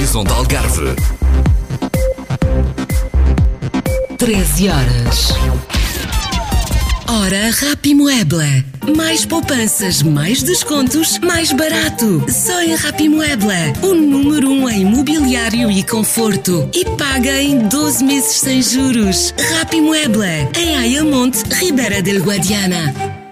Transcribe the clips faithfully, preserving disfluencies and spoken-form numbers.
Horizonte Algarve. treze horas. Hora Rapimueble. Mais poupanças, mais descontos, mais barato. Só em Rapimueble. O número um em mobiliário e conforto. E paga em doze meses sem juros. Rapimueble. Em Ayamonte, Ribeira del Guadiana.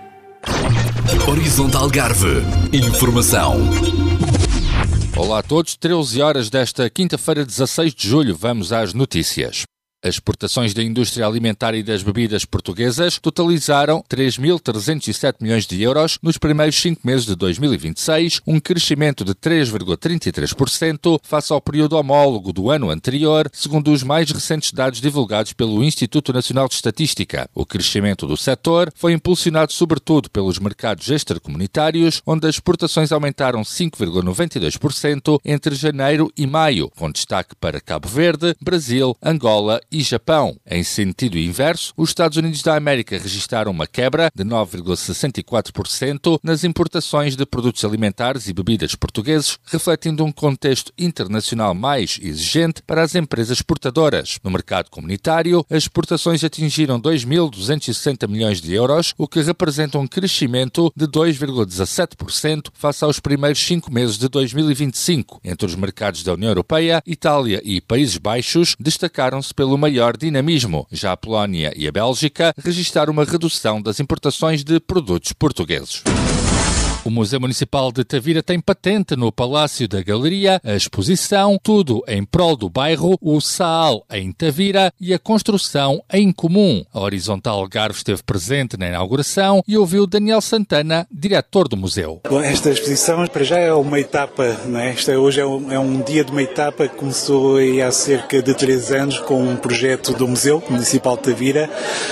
Horizonte Algarve. Informação. Olá a todos, treze horas desta quinta-feira, dezasseis de julho. Vamos às notícias. As exportações da indústria alimentar e das bebidas portuguesas totalizaram três mil trezentos e sete milhões de euros nos primeiros cinco meses de dois mil e vinte e seis, um crescimento de três vírgula trinta e três por cento face ao período homólogo do ano anterior, segundo os mais recentes dados divulgados pelo Instituto Nacional de Estatística. O crescimento do setor foi impulsionado sobretudo pelos mercados extracomunitários, onde as exportações aumentaram cinco vírgula noventa e dois por cento entre janeiro e maio, com destaque para Cabo Verde, Brasil, Angola e Japão. Em sentido inverso, os Estados Unidos da América registraram uma quebra de nove vírgula sessenta e quatro por cento nas importações de produtos alimentares e bebidas portugueses, refletindo um contexto internacional mais exigente para as empresas exportadoras. No mercado comunitário, as exportações atingiram dois mil duzentos e sessenta milhões de euros, o que representa um crescimento de dois vírgula dezassete por cento face aos primeiros cinco meses de dois mil e vinte e cinco. Entre os mercados da União Europeia, Itália e Países Baixos destacaram-se pelo maior dinamismo. Já a Polónia e a Bélgica registraram uma redução das importações de produtos portugueses. O Museu Municipal de Tavira tem patente no Palácio da Galeria a exposição Tudo em Prol do Bairro, o Saal em Tavira e a Construção em Comum. A Horizonte Algarve esteve presente na inauguração e ouviu Daniel Santana, diretor do museu. Bom, esta exposição para já é uma etapa, não é? Esta hoje é um, é um dia de uma etapa que começou aí há cerca de três anos com um projeto do Museu Municipal de Tavira,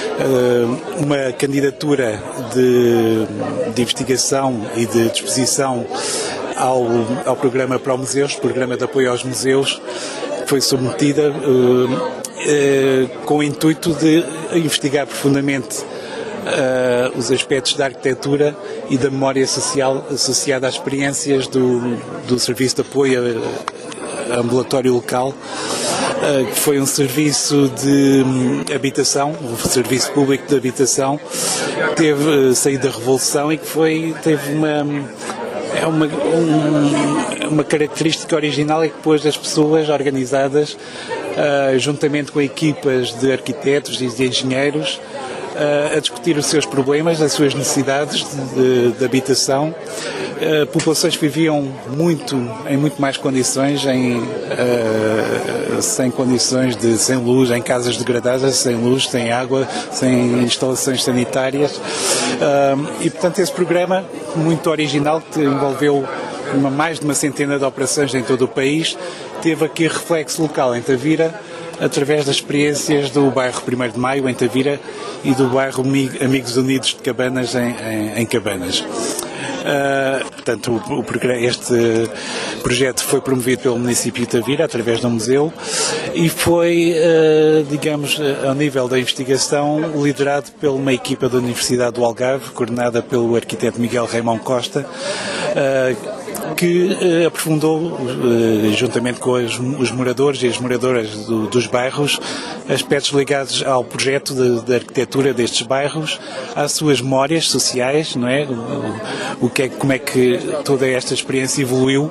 uma candidatura de, de investigação e de disposição ao, ao programa para os museus, programa de apoio aos museus, foi submetida uh, uh, com o intuito de investigar profundamente uh, os aspectos da arquitetura e da memória social associada às experiências do, do Serviço de Apoio Ambulatório Local, uh, que foi um serviço de um, habitação, um serviço público de habitação, que teve uh, saído da Revolução e que foi, teve uma, é uma, um, uma característica original, é que pôs as pessoas organizadas, uh, juntamente com equipas de arquitetos e de engenheiros, a discutir os seus problemas, as suas necessidades de, de habitação. Uh, populações que viviam muito, em muito mais condições, em, uh, sem condições de, sem luz, em casas degradadas, sem luz, sem água, sem instalações sanitárias. Uh, e, portanto, esse programa, muito original, que envolveu uma, mais de uma centena de operações em todo o país, teve aqui reflexo local em Tavira, através das experiências do bairro primeiro de Maio, em Tavira, e do bairro Amigos Unidos de Cabanas, em, em, em Cabanas. Uh, portanto, o, o, este projeto foi promovido pelo município de Tavira, através do museu, e foi, uh, digamos, ao nível da investigação, liderado por uma equipa da Universidade do Algarve, coordenada pelo arquiteto Miguel Raimão Costa, uh, que uh, aprofundou, uh, juntamente com as, os moradores e as moradoras do, dos bairros, aspectos ligados ao projeto de, de arquitetura destes bairros, às suas memórias sociais, não é? O, o que é, como é que toda esta experiência evoluiu.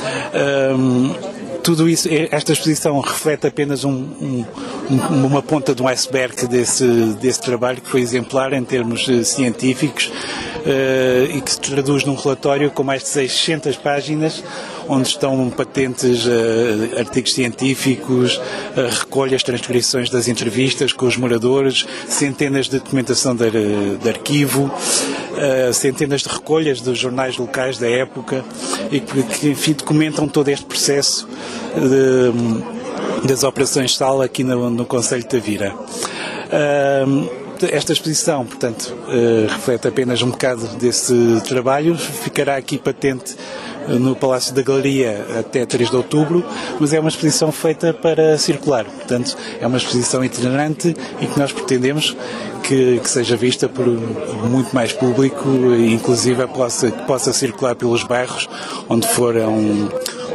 Um, tudo isso, esta exposição reflete apenas um, um, uma ponta de um iceberg desse, desse trabalho, que foi exemplar em termos uh, científicos, uh, e que se traduz num relatório com mais de seiscentas páginas, onde estão patentes uh, artigos científicos, uh, recolhas, transcrições das entrevistas com os moradores, centenas de documentação de, de arquivo, uh, centenas de recolhas dos jornais locais da época, e que, que enfim, documentam todo este processo de, das operações de sala aqui no, no concelho de Tavira. Uh, esta exposição, portanto, uh, reflete apenas um bocado desse trabalho, ficará aqui patente no Palácio da Galeria até três de outubro, mas é uma exposição feita para circular, portanto é uma exposição itinerante e que nós pretendemos que, que seja vista por muito mais público e inclusive possa, possa circular pelos bairros onde foram,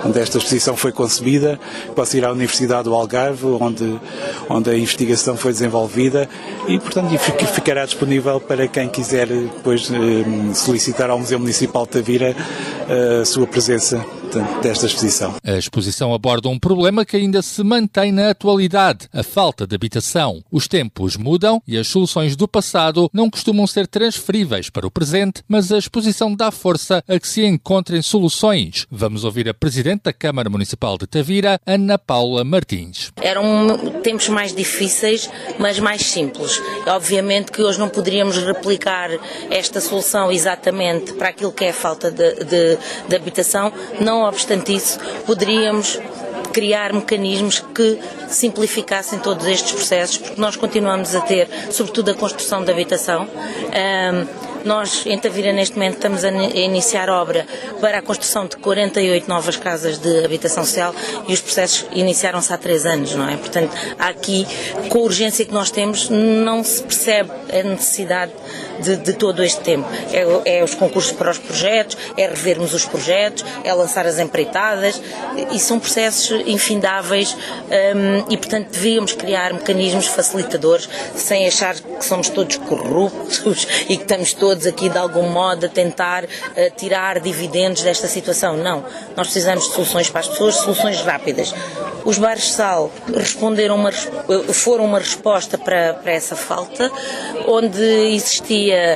onde esta exposição foi concebida. Posso ir à Universidade do Algarve, onde, onde a investigação foi desenvolvida e, portanto, ficará disponível para quem quiser depois solicitar ao Museu Municipal de Tavira a sua presença desta exposição. A exposição aborda um problema que ainda se mantém na atualidade, a falta de habitação. Os tempos mudam e as soluções do passado não costumam ser transferíveis para o presente, mas a exposição dá força a que se encontrem soluções. Vamos ouvir a Presidente da Câmara Municipal de Tavira, Ana Paula Martins. Eram tempos mais difíceis, mas mais simples. Obviamente que hoje não poderíamos replicar esta solução exatamente para aquilo que é a falta de, de, de habitação. Não obstante isso, poderíamos criar mecanismos que simplificassem todos estes processos, porque nós continuamos a ter, sobretudo, a construção de habitação. Um, Nós, em Tavira, neste momento, estamos a iniciar obra para a construção de quarenta e oito novas casas de habitação social e os processos iniciaram-se há três anos, não é? Portanto, aqui, com a urgência que nós temos, não se percebe a necessidade de, de todo este tempo. É, é os concursos para os projetos, é revermos os projetos, é lançar as empreitadas, e são processos infindáveis um, e, portanto, devíamos criar mecanismos facilitadores sem achar que somos todos corruptos e que estamos todos aqui de algum modo a tentar uh, tirar dividendos desta situação. Não, nós precisamos de soluções para as pessoas, soluções rápidas. Os bares de sal responderam uma, foram uma resposta para, para essa falta, onde existia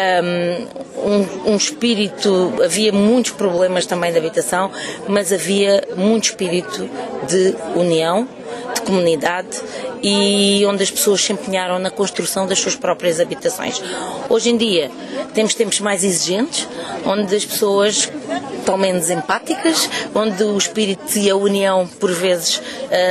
um, um, um espírito, havia muitos problemas também de habitação, mas havia muito espírito de união, de comunidade, e onde as pessoas se empenharam na construção das suas próprias habitações. Hoje em dia temos tempos mais exigentes, onde as pessoas estão menos empáticas, onde o espírito e a união por vezes uh,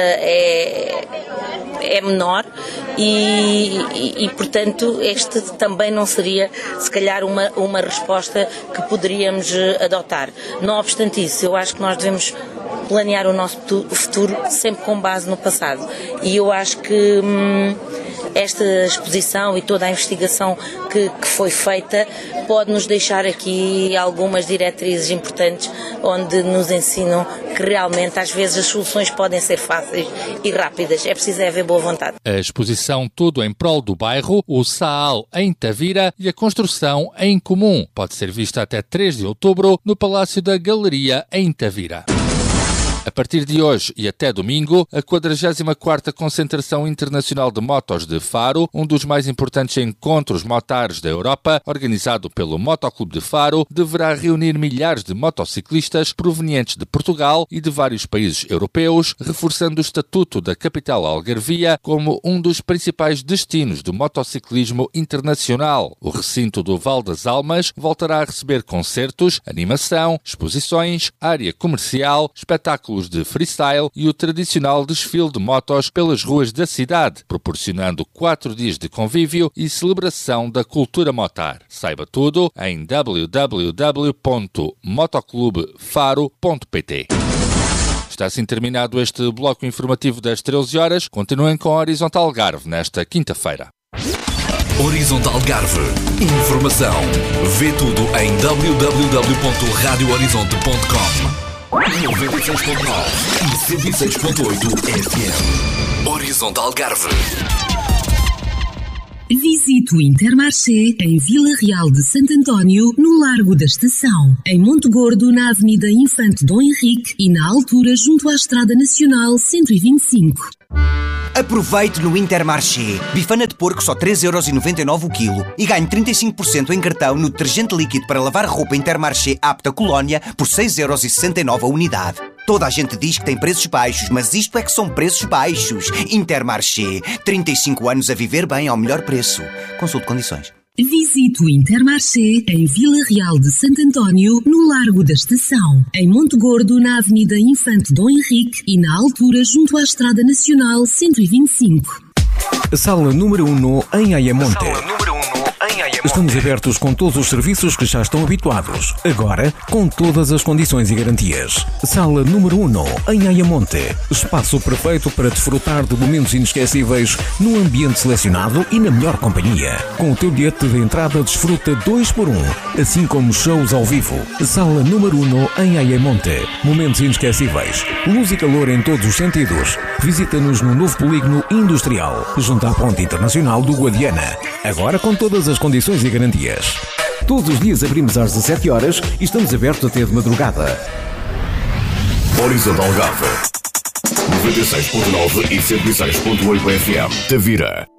é, é menor e, e, e, portanto, este também não seria, se calhar, uma, uma resposta que poderíamos adotar. Não obstante isso, eu acho que nós devemos planear o nosso futuro sempre com base no passado. E eu acho que hum, esta exposição e toda a investigação que, que foi feita pode nos deixar aqui algumas diretrizes importantes onde nos ensinam que realmente às vezes as soluções podem ser fáceis e rápidas. É preciso haver boa vontade. A exposição Tudo em Prol do Bairro, o SAAL em Tavira e a construção em comum pode ser vista até três de outubro no Palácio da Galeria em Tavira. A partir de hoje e até domingo, a quadragésima quarta Concentração Internacional de Motos de Faro, um dos mais importantes encontros motares da Europa, organizado pelo Motoclube de Faro, deverá reunir milhares de motociclistas provenientes de Portugal e de vários países europeus, reforçando o estatuto da capital algarvia como um dos principais destinos do motociclismo internacional. O recinto do Val das Almas voltará a receber concertos, animação, exposições, área comercial, espetáculos de freestyle e o tradicional desfile de motos pelas ruas da cidade, proporcionando quatro dias de convívio e celebração da cultura motar. Saiba tudo em w w w ponto motoclube faro ponto p t. Está assim terminado este bloco informativo das treze horas. Continuem com a Horizontal Algarve nesta quinta-feira. Horizontal Algarve. Informação. Vê tudo em w w w ponto radio horizonte ponto com. noventa e seis ponto nove e cento e seis ponto oito F M. Horizontal Algarve. Visite o Intermarché em Vila Real de Santo António, no Largo da Estação. Em Monte Gordo, na Avenida Infante Dom Henrique e na altura junto à Estrada Nacional cento e vinte e cinco. Aproveite no Intermarché. Bifana de porco só três euros e noventa e nove o quilo e ganhe trinta e cinco por cento em cartão no detergente líquido para lavar roupa Intermarché Apta Colónia por seis euros e sessenta e nove a unidade. Toda a gente diz que tem preços baixos, mas isto é que são preços baixos. Intermarché. trinta e cinco anos a viver bem ao melhor preço. Consulte condições. Visite o Intermarché em Vila Real de Santo António, no Largo da Estação. Em Monte Gordo, na Avenida Infante Dom Henrique e na altura junto à Estrada Nacional cento e vinte e cinco. Sala número um em Ayamonte. Sala número um em Ayamonte. Estamos abertos com todos os serviços que já estão habituados. Agora, com todas as condições e garantias. Sala número um, em Ayamonte. Espaço perfeito para desfrutar de momentos inesquecíveis num ambiente selecionado e na melhor companhia. Com o teu bilhete de entrada, desfruta dois por um, assim como shows ao vivo. Sala número um, em Ayamonte. Momentos inesquecíveis. Luz e calor em todos os sentidos. Visita-nos no novo polígono industrial, junto à Ponte Internacional do Guadiana. Agora com todas as condições e garantias. Todos os dias abrimos às dezassete horas e estamos abertos até de madrugada. Horizonte Algarve noventa e seis ponto nove e cento e seis ponto oito F M. Tavira.